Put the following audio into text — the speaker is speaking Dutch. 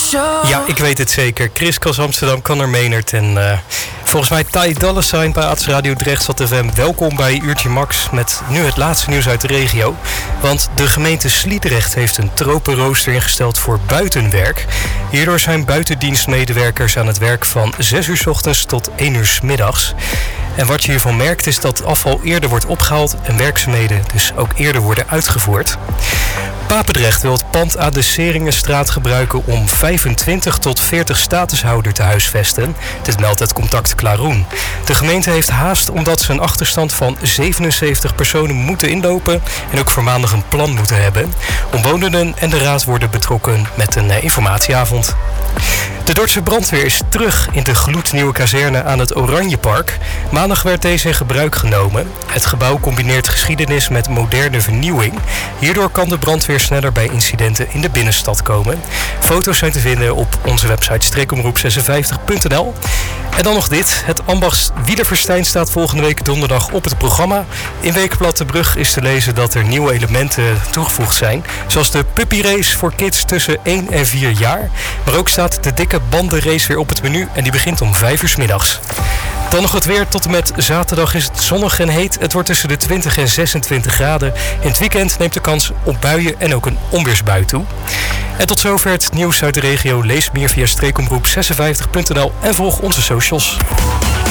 Ja, ik weet het zeker. Chris Cross Amsterdam, Conor Meenert en volgens mij Ty Dolla $ign bij ATS Radio Drechtstad FM. Welkom bij Uurtje Max met nu het laatste nieuws uit de regio. Want de gemeente Sliedrecht heeft een tropenrooster ingesteld voor buitenwerk. Hierdoor zijn buitendienstmedewerkers aan het werk van 6 uur 's ochtends tot 1 uur 's middags. En wat je hiervan merkt is dat afval eerder wordt opgehaald en werkzaamheden dus ook eerder worden uitgevoerd. Papendrecht wil het pand aan de Seringenstraat gebruiken om 25 tot 40 statushouders te huisvesten. Dit meldt het Contact Klaroen. De gemeente heeft haast omdat ze een achterstand van 77 personen moeten inlopen en ook voor maandag een plan moeten hebben. Omwonenden en de raad worden betrokken met een informatieavond. De Dordtse brandweer is terug in de gloednieuwe kazerne aan het Oranjepark. Maandag werd deze in gebruik genomen. Het gebouw combineert geschiedenis met moderne vernieuwing. Hierdoor kan de brandweer sneller bij incidenten in de binnenstad komen. Foto's zijn te vinden op onze website streekomroep56.nl. En dan nog dit. Het ambacht Wielerfestijn staat volgende week donderdag op het programma. In Weekblad de Brug is te lezen dat er nieuwe elementen toegevoegd zijn. Zoals de puppyrace voor kids tussen 1 en 4 jaar. Maar ook staat de dikke bandenrace weer op het menu en die begint om 5 uur 's middags. Dan nog het weer. Tot en met zaterdag is het zonnig en heet. Het wordt tussen de 20 en 26 graden. In het weekend neemt de kans op buien en ook een onweersbui toe. En tot zover het nieuws uit de regio. Lees meer via streekomroep56.nl en volg onze socials.